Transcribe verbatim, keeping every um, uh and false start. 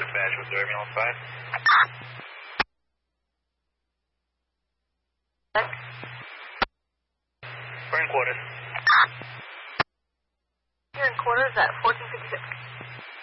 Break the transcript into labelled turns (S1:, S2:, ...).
S1: dispatch with the ambulance five. We're in quarters.
S2: You're in quarters at fourteen fifty-six.